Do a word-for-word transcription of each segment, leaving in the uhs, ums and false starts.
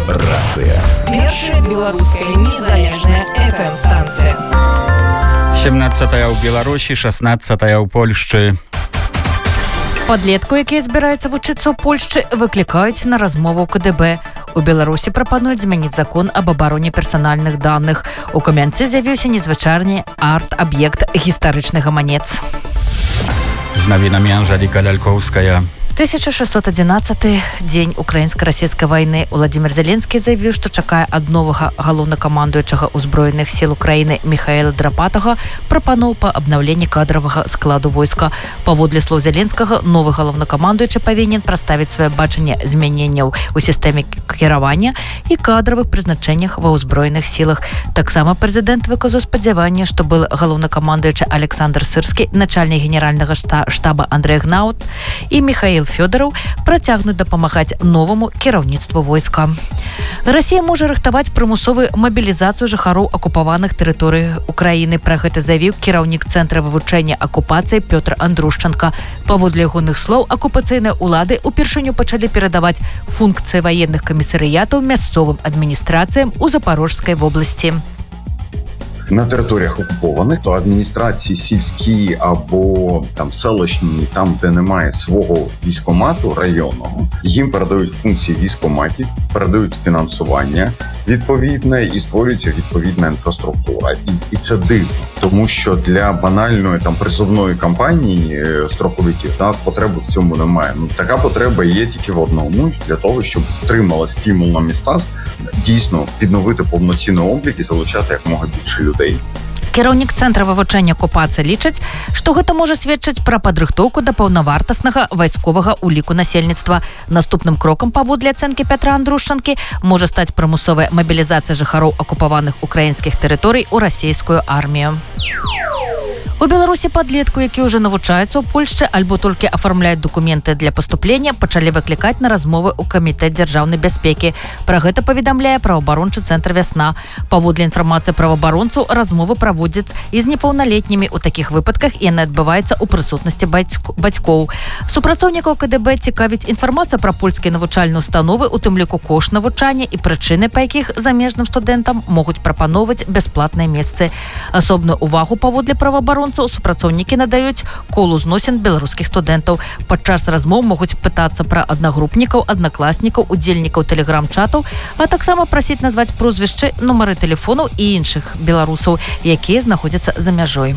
Рацыя. Першая беларуская незалежная эф эм-станцыя. сямнадцатая ў Беларусі, шаснаццатая ў Польшчы. Падлетку, які збіраецца вучыцца ў Польшчы, выклікаюць на размову ў ка дэ бэ. У Беларусі прапануюць змяніць закон аб абароне персанальных даных. У Камянцы з'явіўся незвычайны арт-аб'ект гістарычны гаманец. З навінамі Анжэліка Лялькоўская. тысяча шэсцьсот адзінаццаты дзень украінска-расійскай вайны. Уладзімір Зеленскі заявіў, што чакае ад новага галоўнакамандуючага ўзброеных сіл Украіны Міхаэла Драпатага прапаноў па абнаўленні кадравага складу войска. Паводле слоў Зеленскага, новы галоўнакамандуючы павінен прадставіць сваё бачанне змяненняў у сістэме кіравання і кадравых прызначэннях ва ўзброеных сілах. Таксама прэзідэнт выказаў спадзяванне, што был галоўнакамандуючы Александр Сырскі, начальнік генеральнага штаба Андрэй Гнаут і Міхаэл Фёдораў працягнуць дапамагаць новаму кіраўніцтву войска. Расія можа рыхтаваць прымусовую мабілізацыю жыхароў акупаваных тэрыторый Украіны. Пра гэта заявіў кіраўнік цэнтра вывучэння акупацыі Пётр Андрушченко. Паводле ягоных слоў, акупацыйныя ўлады ўпершыню пачалі перадаваць функцыі ваенных камісарыятаў мясцовым адміністрацыям у Запорожскай вобласці. На територіях окупованих, то адміністрації сільські або там селищні, там, де немає свого військкомату районного, їм передають функції військкоматів, передають фінансування відповідне і створюється відповідна інфраструктура. І, і це дивно, тому що для банальної там призовної кампанії строковиків да, потреби в цьому немає. Ну, така потреба є тільки в одному, для того, щоб стримала стимул на містах, дійсно відновити повноцінний облік і залучати якомога більше людей. Кіраўнік цэнтра вывучэння акупацыі лічыць, што гэта можа сведчыць пра падрыхтоўку да паўнавартаснага вайсковага ўліку насельніцтва. Наступным крокам, паводле ацэнкі Пятра Андрушчанкі, можа стаць прымусовая мабілізацыя жыхароў акупаваных украінскіх тэрыторый у расійскую армію. У Беларусі падлетку, які ўжо навучаюцца ў Польшчы альбо толькі афармляюць дакументы для паступлення, пачалі выклікаць на размовы ў камітэт дзяржаўнай бяспекі. Пра гэта паведамляе праваабарончы цэнтр «Вясна». Паводле інфармацыі праваабаронцаў, размовы праводзяць і з непаўналетнімі. У такіх выпадках яны адбываюцца ў прысутнасці бацькоў. Супрацоўнікаў ка дэ бэ цікавіць інфармацыя пра польскія навучальныя установы, у тым ліку кошт навучання і прычыны, па якіх замежным студэнтам могуць прапаноўваць бясплатныя месцы. Асобную увагу паводле праваабаронцаў супрацоўнікі надаюць колу зносін беларускіх студэнтаў. Падчас размоў могуць пытацца пра аднагрупнікаў, аднакласнікаў, удзельнікаў тэлеграм-чатаў, а таксама прасіць назваць прозвішчы, нумары тэлефонаў і іншых беларусаў, якія знаходзяцца за мяжой.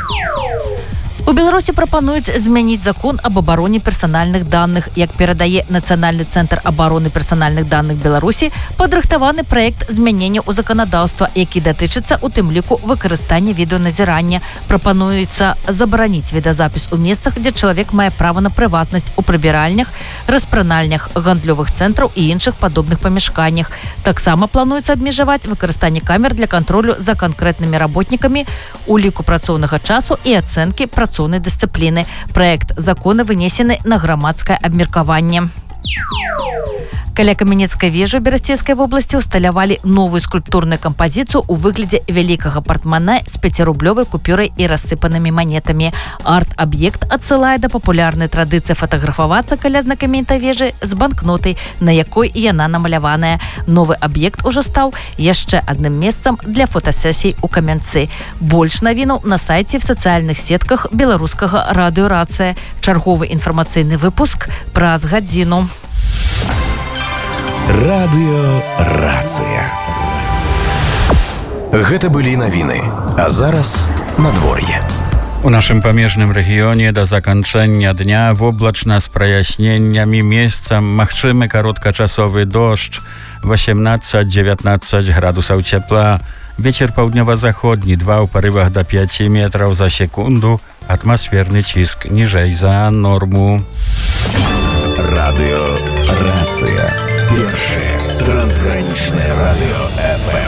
У Беларусі прапануюць змяніць закон аб абароне персанальных даных. Як перадае Нацыянальны цэнтр абароны персанальных даных Беларусі, падрыхтаваны праект змянення ў заканадаўства, які датычыцца у тым ліку выкарыстання відэаназірання. Прапануецца забараніць відэазапіс у месцах, дзе чалавек мае права на прыватнасць, у прыбіральнях, распранальнях, гандлёвых цэнтраў і іншых падобных памяшканнях. Таксама плануецца абмежаваць выкарыстанне камер для кантролю за канкрэтнымі работнікамі, уліку працоўнага часу і ацэнкі працоўнай дысцыпліны. Праект закона вынесены на грамадскае абмеркаванне. Каля Каменецкай вежы ў Берасцейскай вобласці ўсталявалі новую скульптурную кампазіцыю ў выглядзе вялікага партмане з пяцірублёвай купюрай і рассыпанымі манетамі. Арт-аб'ект адсылае да папулярнай традыцыі фатаграфавацца каля знакамента вежы з банкнотай, на якой яна намаляваная. Новы аб'ект ужо стаў яшчэ адным месцам для фотасесій у Камянцы. Больш навінаў на сайце в сацыяльных сетках беларускага радыё «Рацыя». Чарговы інфармацыйны выпуск праз гадзіну. Радыё «Рацыя». Гэта былі навіны, а зараз надвор'е. У нашым памежным рэгіёне да заканчэння дня воблачна з праясненнямі, месцам магчымы кароткачасовы дождж, восемнадцаць-дзевятнаццаць градусаў цепла. Вецер паўднёва-заходні, два ў парывах да пяці метраў за секунду, атмасферны ціск ніжэй за норму. Радыё «Рацыя». Першае трансгранічнае радыё эф эм.